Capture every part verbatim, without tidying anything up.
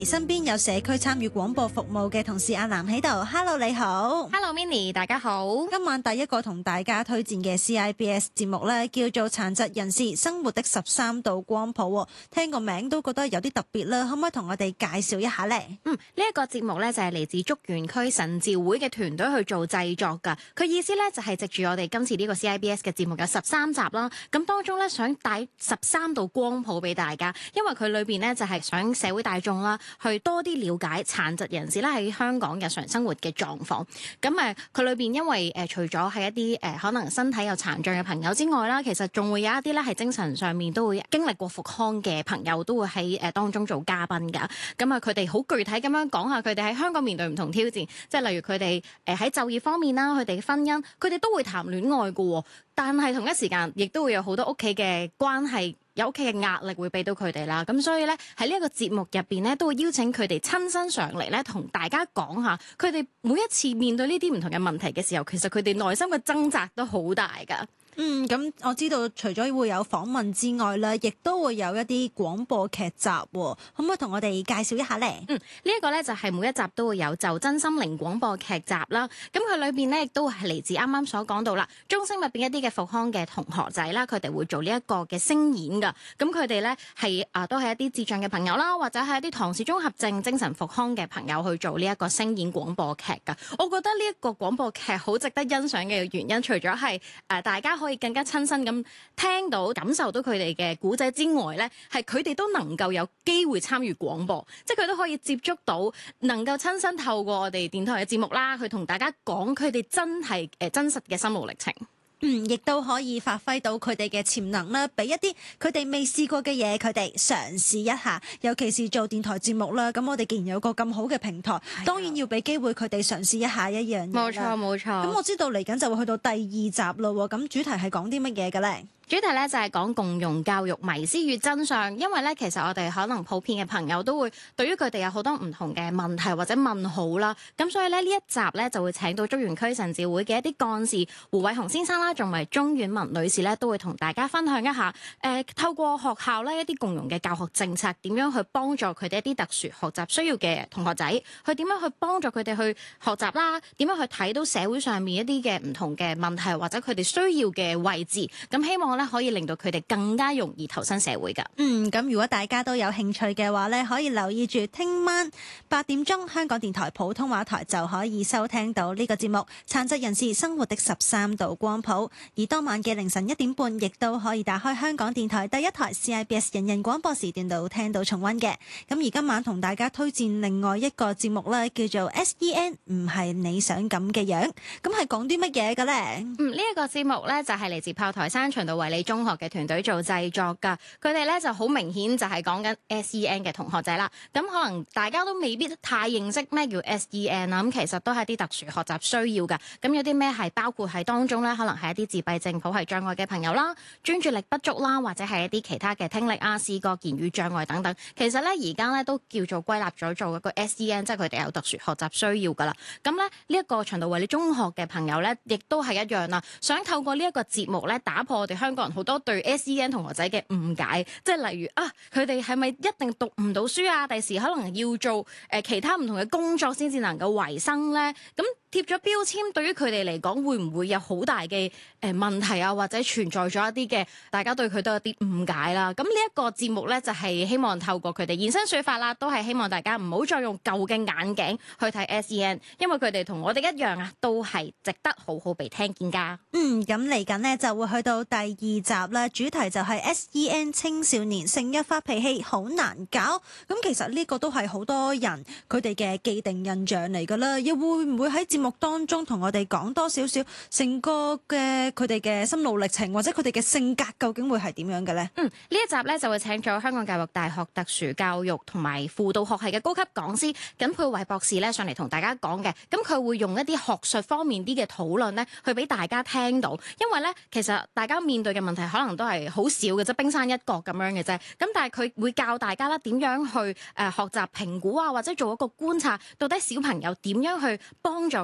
身邊有社區參與廣播服務嘅同事阿南喺度 ，Hello 你好 ，Hello Minnie，大家好。 今晚第一個同大家推薦嘅 C I B S 節目咧，叫做《殘疾人士生活的十三道光譜》，聽個名都覺得有啲特別啦，可唔可以同我哋介紹一下呢？ 嗯，呢、這、一個節目咧就係嚟自竹園區神召會嘅團隊去做製作噶。佢意思咧就係藉住我哋今次呢個 C I B S 嘅節目有十三集啦，咁當中咧想帶十三道光譜俾大家，因為佢裏邊咧就係想社會大眾啦。去多啲了解殘疾人士咧喺香港日常生活嘅狀況。咁誒，佢裏邊因為誒、呃、除咗係一啲誒、呃、可能身體有殘障嘅朋友之外啦，其實仲會有一啲咧係精神上面都會經歷過復康嘅朋友，都會喺誒、呃、當中做嘉賓㗎。咁啊，佢哋好具體咁樣講下佢哋喺香港面對唔同挑戰，即係例如佢哋誒喺就業方面啦，佢哋嘅婚姻，佢哋都會談戀愛㗎。但係同一時間，亦都會有好多屋企嘅關係。有屋企嘅壓力會俾到佢哋啦，咁所以咧喺呢一個節目入邊咧，都會邀請佢哋親身上嚟咧，同大家講下佢哋每一次面對呢啲唔同嘅問題嘅時候，其實佢哋內心嘅掙扎都好大噶。 嗯，咁我知道除咗會有訪問之外咧，亦都會有一啲廣播劇集，可唔可以同我哋介紹一下呢？ 嗯，呢、這、一個咧就係每一集都會有就真心靈廣播劇集啦。咁佢裏邊咧亦都係嚟自啱啱所講到啦，中星入邊一啲嘅復康嘅同學仔啦，佢哋會做呢一個嘅聲演噶。咁佢哋咧係啊都係一啲智障嘅朋友啦，或者係一啲唐氏綜合症精神復康嘅朋友去做呢一個聲演廣播劇噶。我覺得呢一個廣播劇好值得欣賞嘅原因，除咗係誒大家可以更加親身咁聽到、感受到佢哋嘅故仔之外咧，係佢哋都能夠有機會參與廣播，即係佢都可以接觸到，能夠親身透過我哋電台嘅節目啦，去同大家講佢哋真係誒真實嘅心路歷程。 嗯，亦都可以發揮到佢哋嘅潛能啦，俾一啲佢哋未試過嘅嘢，佢哋嘗試一下。尤其是做電台節目啦，咁我哋既然有個咁好嘅平台，當然要俾機會佢哋嘗試一下一樣嘢。 冇錯，冇錯。 咁我知道嚟緊就會去到第二集咯，咁主題係講啲乜嘢嘅咧？ 主題咧就係講共融教育迷思與真相，因為咧其實我哋可能普遍嘅朋友都會對於佢哋有好多唔同嘅問題或者問號啦，咁所以咧呢一集咧就會請到竹園區神召會嘅一啲幹事胡偉雄先生啦，同埋鍾婉文女士咧都會同大家分享一下，誒、呃、透過學校咧一啲共融嘅教學政策，點樣去幫助佢哋一啲特殊學習需要嘅同學仔，去點樣去幫助佢哋去學習啦，點樣去睇到社會上面一啲嘅唔同嘅問題或者佢哋需要嘅位置，咁希望咧可以令到佢哋更加容易投身社會㗎。 嗯，咁如果大家都有興趣嘅話咧，可以留意住聽晚八點鐘香港電台普通話台就可以收聽到呢個節目《殘疾人士生活的十三道光譜》，而當晚嘅凌晨一點半亦都可以打開香港電台第一台 C I B S 人人廣播時段度聽到重溫嘅。咁而今晚同大家推薦另外一個節目咧，叫做 S E N 唔係你想咁嘅樣，咁係講啲乜嘢嘅咧？ 嗯，呢、這、一個節目咧就係嚟自炮台山循道衛理中學嘅團隊做製作㗎，佢哋咧就好明顯就係講緊 S E N 嘅同學仔啦。咁可能大家都未必太認識咩叫 S E N 啦，咁其實都係啲特殊學習需要㗎。咁有啲咩係包括喺當中咧，可能係一啲自閉症、譜系障礙嘅朋友啦，專注力不足啦，或者係一啲其他嘅聽力啊、視覺、言語障礙等等。其實咧而家咧都叫做歸納咗做一個 S E N， 即係佢哋有特殊學習需要㗎啦。咁咧呢一個循道衛理中學嘅朋友咧，亦都係一樣啦，想透過呢一個節目咧，打破我哋香港人好多對 S E N 同學仔嘅誤解，即係例如啊，佢哋係咪一定讀唔到書啊？第時可能要做誒、呃、其他唔同嘅工作先至能夠維生咧？咁貼咗標籤對於佢哋嚟講，會唔會有好大嘅誒問題啊？或者存在咗一啲嘅大家對佢都有啲誤解啦？咁呢一個節目咧，就係、是、希望透過佢哋現身說法啦，都係希望大家唔好再用舊嘅眼鏡去睇 S E N， 因為佢哋同我哋一樣啊，都係值得好好被聽見㗎。 嗯，咁嚟緊呢就會去到第二集啦，主題就係 S E N 青少年成日發脾氣好難搞。咁其實呢個都係好多人佢哋嘅既定印象嚟㗎啦，又會唔會喺節目當中同我哋講多少少成個嘅佢哋嘅心路歷程，或者佢哋嘅性格究竟會係點樣嘅呢？ 嗯，呢一集咧就會請咗香港教育大學特殊教育同埋輔導學系嘅高級講師耿佩慧博士咧上嚟同大家講嘅。咁佢會用一啲學術方面啲嘅討論咧，去俾大家聽到。因為咧，其實大家面對嘅問題可能都係好少嘅啫，冰山一角咁樣嘅啫。咁但係佢會教大家啦，點樣去誒學習評估啊，或者做一個觀察，到底小朋友點樣去幫助佢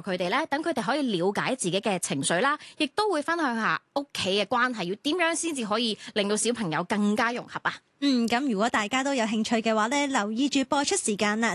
佢哋咧，等佢哋可以了解自己嘅情緒啦，亦都會分享下屋企嘅關係，要點樣先至可以令到小朋友更加融合啊！ 嗯，咁如果大家都有興趣嘅話咧，留意住播出時間啦。